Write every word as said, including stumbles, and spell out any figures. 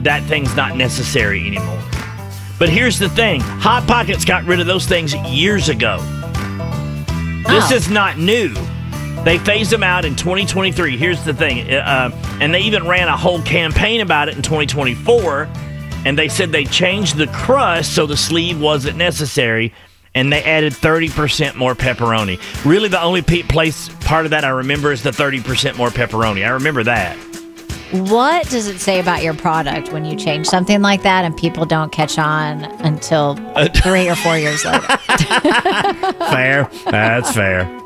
that thing's not necessary anymore. But here's the thing. Hot Pockets got rid of those things years ago. This Oh. is not new. They phased them out in twenty twenty-three. Here's the thing. Uh, and they even ran a whole campaign about it in twenty twenty-four. And they said they changed the crust so the sleeve wasn't necessary. And they added thirty percent more pepperoni. Really, the only pe- place part of that I remember is the thirty percent more pepperoni. I remember that. What does it say about your product when you change something like that and people don't catch on until three or four years later? Fair. That's fair.